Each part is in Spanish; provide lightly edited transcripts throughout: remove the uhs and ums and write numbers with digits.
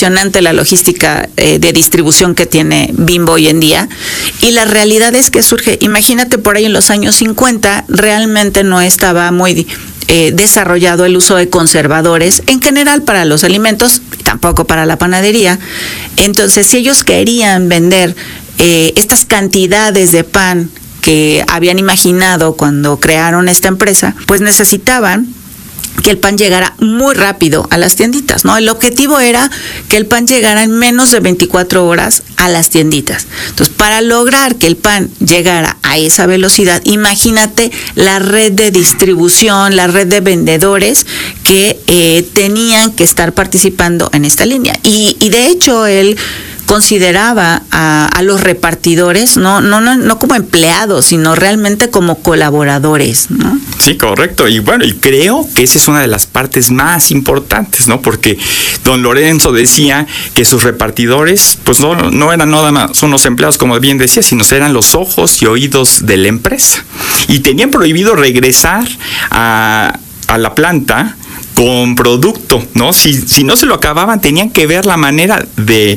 impresionante la logística de distribución que tiene Bimbo hoy en día. Y la realidad es que surge, imagínate por ahí en los años 50, realmente no estaba muy desarrollado el uso de conservadores en general para los alimentos, tampoco para la panadería. Entonces, si ellos querían vender estas cantidades de pan que habían imaginado cuando crearon esta empresa, pues necesitaban que el pan llegara muy rápido a las tienditas, ¿no? El objetivo era que el pan llegara en menos de 24 horas a las tienditas. Entonces, para lograr que el pan llegara a esa velocidad, imagínate la red de distribución, la red de vendedores que tenían que estar participando en esta línea. Y de hecho, él consideraba a los repartidores no como empleados, sino realmente como colaboradores, ¿no? Sí, correcto. Y bueno, y creo que esa es una de las partes más importantes, ¿no? Porque don Lorenzo decía que sus repartidores, pues no eran nada más unos empleados, como bien decía, sino eran los ojos y oídos de la empresa. Y tenían prohibido regresar a la planta con producto, ¿no? Si no se lo acababan, tenían que ver la manera de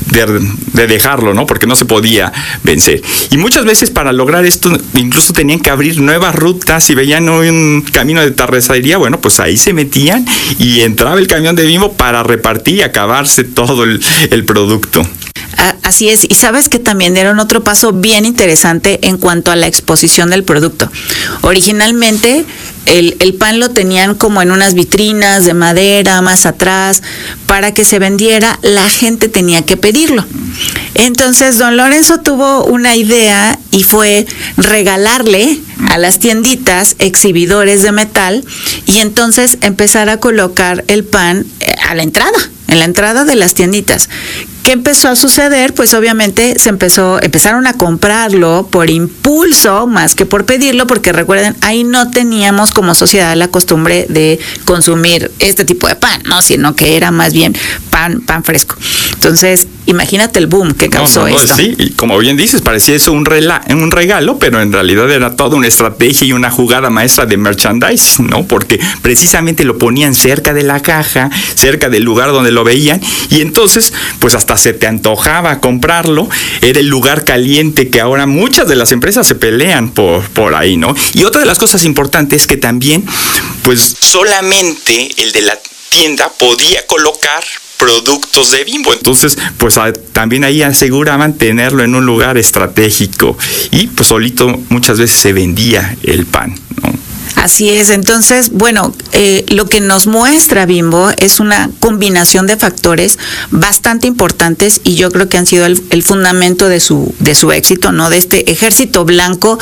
dejarlo, ¿no? Porque no se podía vencer. Y muchas veces para lograr esto, incluso tenían que abrir nuevas rutas. Si veían un camino de terracería, bueno, pues ahí se metían y entraba el camión de Bimbo para repartir y acabarse todo el producto. Así es, y sabes que también era un otro paso bien interesante en cuanto a la exposición del producto. Originalmente el pan lo tenían como en unas vitrinas de madera más atrás. Para que se vendiera, la gente tenía que pedirlo. Entonces don Lorenzo tuvo una idea y fue regalarle a las tienditas exhibidores de metal y entonces empezar a colocar el pan a la entrada, en la entrada de las tienditas. ¿Qué empezó a suceder? Pues obviamente empezaron a comprarlo por impulso más que por pedirlo, porque recuerden, ahí no teníamos como sociedad la costumbre de consumir este tipo de pan, ¿no? Sino que era más bien pan fresco. Entonces, imagínate el boom que causó esto. Sí, y como bien dices, parecía eso un regalo, pero en realidad era toda una estrategia y una jugada maestra de merchandising, ¿no? Porque precisamente lo ponían cerca de la caja, cerca del lugar donde lo veían, y entonces, pues hasta se te antojaba comprarlo. Era el lugar caliente que ahora muchas de las empresas se pelean por ahí, ¿no? Y otra de las cosas importantes es que también, pues solamente el de la tienda podía colocar productos de Bimbo. Entonces, pues también ahí aseguraban tenerlo en un lugar estratégico y pues solito muchas veces se vendía el pan, ¿no? Así es. Entonces, bueno, lo que nos muestra Bimbo es una combinación de factores bastante importantes y yo creo que han sido el fundamento de su éxito, ¿no? De este ejército blanco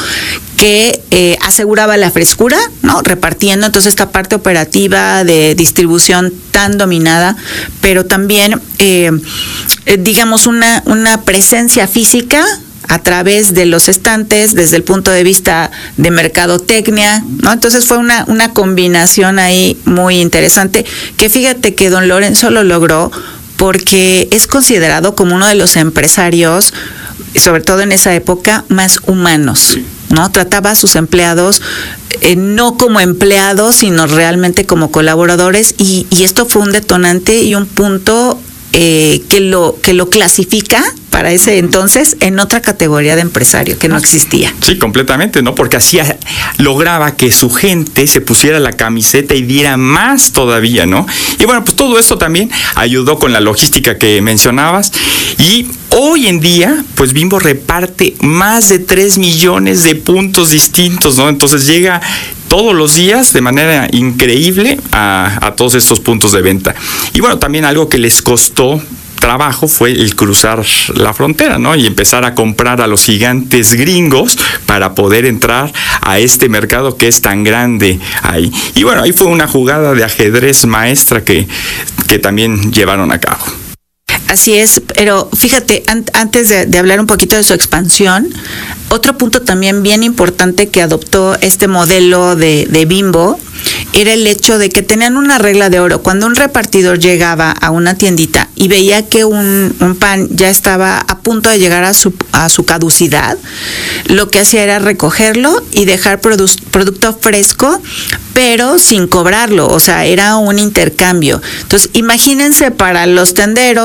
que aseguraba la frescura, ¿no? Repartiendo entonces esta parte operativa de distribución tan dominada, pero también, digamos, una presencia física a través de los estantes, desde el punto de vista de mercadotecnia, ¿no? Entonces fue una combinación ahí muy interesante, que fíjate que don Lorenzo lo logró porque es considerado como uno de los empresarios, sobre todo en esa época, más humanos, ¿no? Trataba a sus empleados no como empleados, sino realmente como colaboradores, y esto fue un detonante y un punto que lo clasifica para ese entonces en otra categoría de empresario que no existía. Sí, completamente, ¿no? Porque así lograba que su gente se pusiera la camiseta y diera más todavía, ¿no? Y bueno, pues todo esto también ayudó con la logística que mencionabas, y hoy en día, pues Bimbo reparte más de 3 millones de puntos distintos, ¿no? Entonces llega todos los días de manera increíble a todos estos puntos de venta. Y bueno, también algo que les costó trabajo fue el cruzar la frontera, ¿no? Y empezar a comprar a los gigantes gringos para poder entrar a este mercado que es tan grande ahí. Y bueno, ahí fue una jugada de ajedrez maestra que también llevaron a cabo. Así es, pero fíjate, antes de hablar un poquito de su expansión, otro punto también bien importante que adoptó este modelo de Bimbo era el hecho de que tenían una regla de oro. Cuando un repartidor llegaba a una tiendita y veía que un pan ya estaba a punto de llegar a su caducidad, lo que hacía era recogerlo y dejar producto fresco, pero sin cobrarlo. O sea, era un intercambio. Entonces, imagínense para los tenderos